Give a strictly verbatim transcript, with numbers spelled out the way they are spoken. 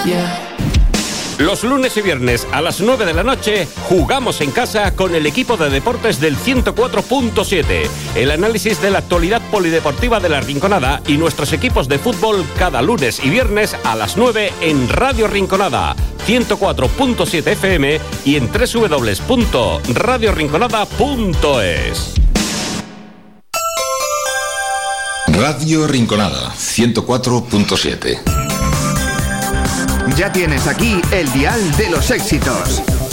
Yeah. Los lunes y viernes a las nueve de la noche jugamos en casa con el equipo de deportes del ciento cuatro punto siete. El análisis de la actualidad polideportiva de La Rinconada y nuestros equipos de fútbol cada lunes y viernes a las nueve en Radio Rinconada, ciento cuatro punto siete F M y en doble u doble u doble u punto radio rinconada punto es. Radio Rinconada, ciento cuatro punto siete. Ya tienes aquí el dial de los éxitos.